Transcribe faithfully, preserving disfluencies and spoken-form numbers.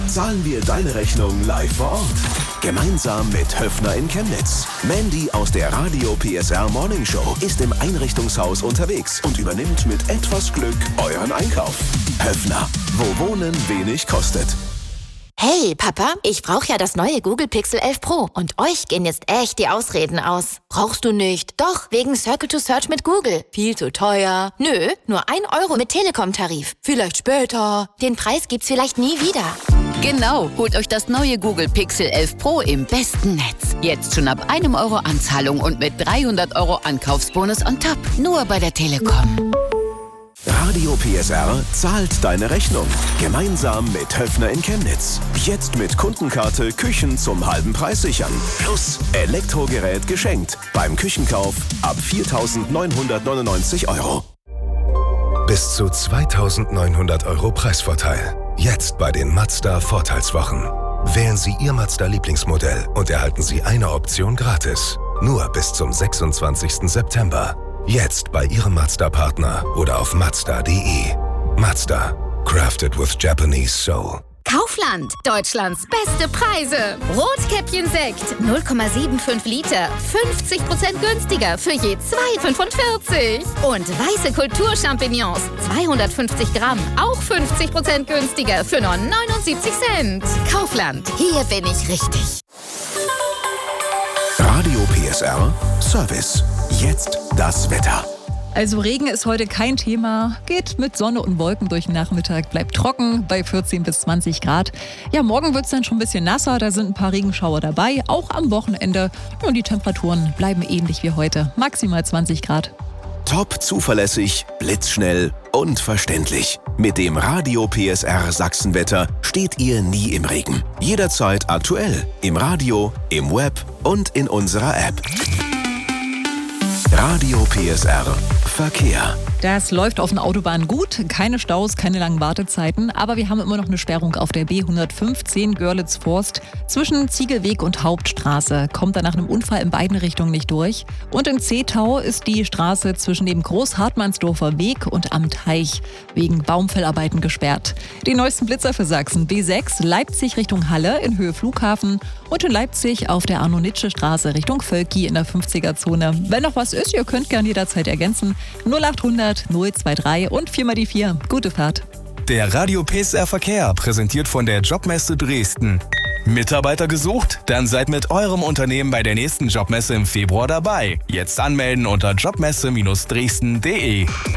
zahlen wir deine Rechnung live vor Ort. Gemeinsam mit Höffner in Chemnitz. Mandy aus der Radio P S R Morning Show ist im Einrichtungshaus unterwegs und übernimmt mit etwas Glück euren Einkauf. Höffner, wo Wohnen wenig kostet. Hey, Papa, ich brauche ja das neue Google Pixel elf Pro und euch gehen jetzt echt die Ausreden aus. Brauchst du nicht? Doch, wegen Circle to Search mit Google. Viel zu teuer. Nö, nur ein Euro mit Telekom-Tarif. Vielleicht später. Den Preis gibt's vielleicht nie wieder. Genau, holt euch das neue Google Pixel elf Pro im besten Netz. Jetzt schon ab einem Euro Anzahlung und mit dreihundert Euro Ankaufsbonus on top. Nur bei der Telekom. Radio P S R zahlt deine Rechnung. Gemeinsam mit Höffner in Chemnitz. Jetzt mit Kundenkarte Küchen zum halben Preis sichern. Plus Elektrogerät geschenkt. Beim Küchenkauf ab viertausendneunhundertneunundneunzig Euro. Bis zu zweitausendneunhundert Euro Preisvorteil. Jetzt bei den Mazda Vorteilswochen. Wählen Sie Ihr Mazda-Lieblingsmodell und erhalten Sie eine Option gratis. Nur bis zum sechsundzwanzigsten September. Jetzt bei Ihrem Mazda-Partner oder auf mazda punkt de. Mazda. Crafted with Japanese soul. Kaufland. Deutschlands beste Preise. Rotkäppchen-Sekt. null Komma fünfundsiebzig Liter. fünfzig Prozent günstiger für je zwei Komma fünfundvierzig. Und weiße Kulturchampignons. zweihundertfünfzig Gramm. Auch fünfzig Prozent günstiger für nur neunundsiebzig Cent. Kaufland. Hier bin ich richtig. Radio P S R Service. Jetzt das Wetter. Also Regen ist heute kein Thema, geht mit Sonne und Wolken durch den Nachmittag, bleibt trocken bei vierzehn bis zwanzig Grad. Ja, morgen wird es dann schon ein bisschen nasser, da sind ein paar Regenschauer dabei, auch am Wochenende. Und die Temperaturen bleiben ähnlich wie heute, maximal zwanzig Grad. Top zuverlässig, blitzschnell und verständlich. Mit dem Radio P S R Sachsenwetter steht ihr nie im Regen. Jederzeit aktuell, im Radio, im Web und in unserer App. Radio P S R Verkehr. Das läuft auf den Autobahnen gut, keine Staus, keine langen Wartezeiten, aber wir haben immer noch eine Sperrung auf der B hundertfünfzehn Görlitz-Forst zwischen Ziegelweg und Hauptstraße. Kommt da nach einem Unfall in beiden Richtungen nicht durch. Und in Zehtau ist die Straße zwischen dem Großhartmannsdorfer Weg und am Teich wegen Baumfellarbeiten gesperrt. Die neuesten Blitzer für Sachsen: B sechs Leipzig Richtung Halle in Höhe Flughafen und in Leipzig auf der Arno-Nitsche-Straße Richtung Völki in der fünfziger-Zone. Wenn noch was ist, ihr könnt gern jederzeit ergänzen. null achthundert null drei und vier mal die vier. Gute Fahrt. Der Radio P S R Verkehr, präsentiert von der Jobmesse Dresden. Mitarbeiter gesucht? Dann seid mit eurem Unternehmen bei der nächsten Jobmesse im Februar dabei. Jetzt anmelden unter jobmesse Bindestrich dresden punkt de.